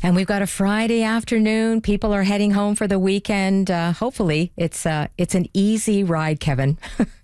And we've got a Friday afternoon. People are heading home for the weekend. Hopefully, it's an easy ride, Kevin.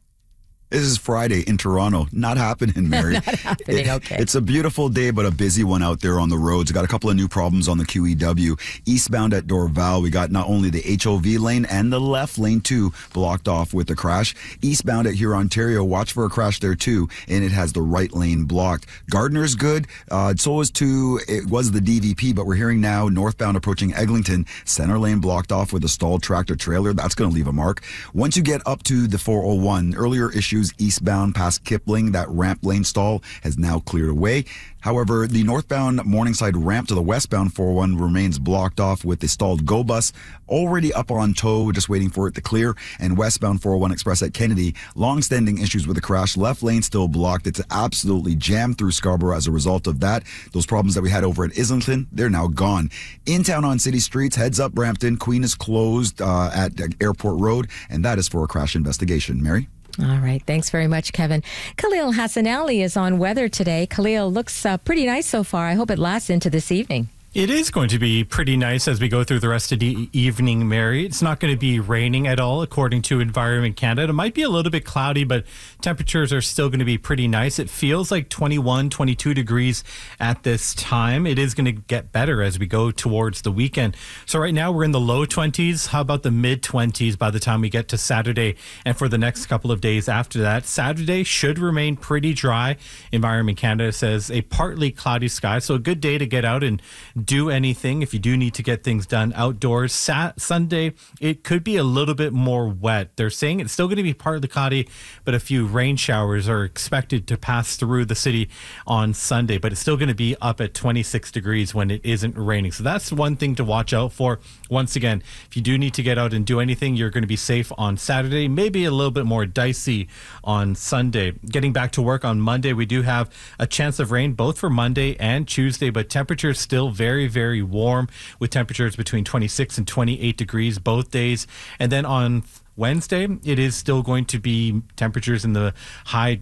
This is Friday in Toronto. Not happening, Mary. Not happening, okay. It's a beautiful day, but a busy one out there on the roads. We got a couple of new problems on the QEW. Eastbound at Dorval, we got not only the HOV lane and the left lane too blocked off with the crash. Eastbound at Hurontario, watch for a crash there too, and it has the right lane blocked. Gardner's good. So was it was the DVP, but we're hearing now northbound approaching Eglinton, center lane blocked off with a stalled tractor trailer. That's going to leave a mark. Once you get up to the 401, earlier issues eastbound past Kipling, that ramp lane stall has now cleared away. However, the northbound Morningside ramp to the westbound 401 remains blocked off with the stalled GO bus already up on tow, just waiting for it to clear. And westbound 401 Express at Kennedy, long-standing issues with the crash. Left lane still blocked. It's absolutely jammed through Scarborough as a result of that. Those problems that we had over at Islington, they're now gone. In town on city streets, heads up Brampton. Queen is closed at Airport Road, and that is for a crash investigation. Mary? All right. Thanks very much, Kevin. Khalil Hassanali is on weather today. Khalil, looks pretty nice so far. I hope it lasts into this evening. It is going to be pretty nice as we go through the rest of the evening, Mary. It's not going to be raining at all, according to Environment Canada. It might be a little bit cloudy, but temperatures are still going to be pretty nice. It feels like 21, 22 degrees at this time. It is going to get better as we go towards the weekend. So right now we're in the low 20s. How about the mid 20s by the time we get to Saturday and for the next couple of days after that? Saturday should remain pretty dry. Environment Canada says a partly cloudy sky, so a good day to get out and do anything if you do need to get things done outdoors. Sunday, it could be a little bit more wet. They're saying it's still going to be partly cloudy, but a few rain showers are expected to pass through the city on Sunday, but it's still going to be up at 26 degrees when it isn't raining. So that's one thing to watch out for. Once again, if you do need to get out and do anything, you're going to be safe on Saturday, maybe a little bit more dicey on Sunday. Getting back to work on Monday, we do have a chance of rain both for Monday and Tuesday, but temperatures still very, very warm with temperatures between 26 and 28 degrees both days. And then on Wednesday, it is still going to be temperatures in the high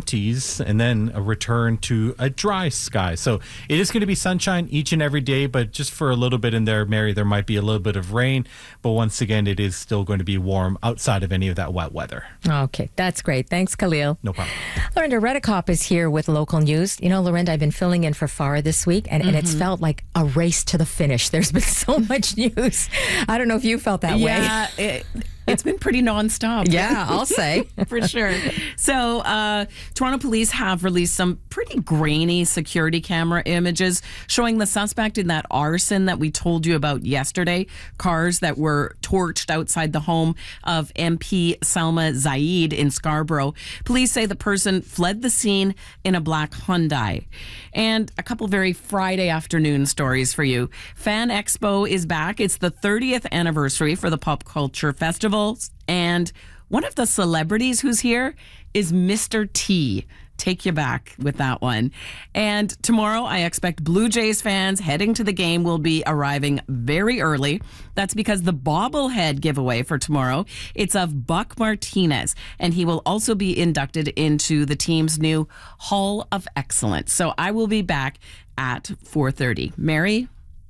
20s and then a return to a dry sky. So it is going to be sunshine each and every day, but just for a little bit in there, Mary, there might be a little bit of rain. But once again, it is still going to be warm outside of any of that wet weather. Okay, that's great. Thanks, Khalil. No problem. Lorinda Redekop is here with local news. You know, Lorinda, I've been filling in for Farah this week, and it's felt like a race to the finish. There's been so much news. I don't know if you felt that way. Yeah, it's been pretty nonstop. Yeah, I'll say. For sure. So, Toronto police have released some pretty grainy security camera images showing the suspect in that arson that we told you about yesterday. Cars that were torched outside the home of MP Salma Zaid in Scarborough. Police say the person fled the scene in a black Hyundai. And a couple very Friday afternoon stories for you. Fan Expo is back. It's the 30th anniversary for the Pop Culture Festival. And one of the celebrities who's here is Mr. T. Take you back with that one. And tomorrow, I expect Blue Jays fans heading to the game will be arriving very early. That's because the bobblehead giveaway for tomorrow, it's of Buck Martinez, and he will also be inducted into the team's new Hall of Excellence. So I will be back at 4:30. Mary?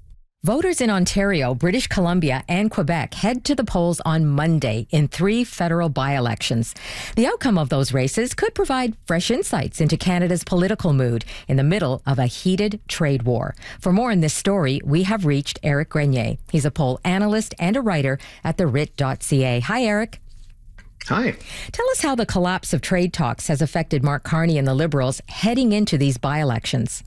Voters in Ontario, British Columbia, and Quebec head to the polls on Monday in 3 federal by-elections. The outcome of those races could provide fresh insights into Canada's political mood in the middle of a heated trade war. For more on this story, we have reached Eric Grenier. He's a poll analyst and a writer at theWrit.ca. Hi, Eric. Hi. Tell us how the collapse of trade talks has affected Mark Carney and the Liberals heading into these by-elections.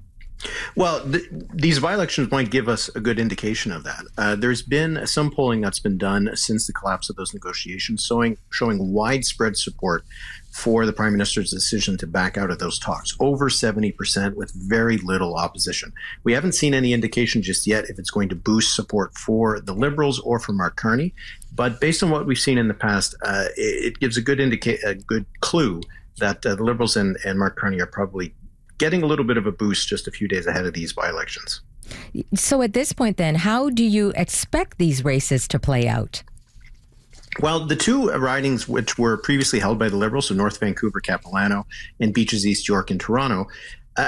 Well, these by-elections might give us a good indication of that. There's been some polling that's been done since the collapse of those negotiations showing widespread support for the Prime Minister's decision to back out of those talks, over 70% with very little opposition. We haven't seen any indication just yet if it's going to boost support for the Liberals or for Mark Carney, but based on what we've seen in the past, it gives a good clue that the Liberals and Mark Carney are probably getting a little bit of a boost just a few days ahead of these by-elections. So at this point then, how do you expect these races to play out? Well, the two ridings which were previously held by the Liberals, so North Vancouver, Capilano, and Beaches East York in Toronto,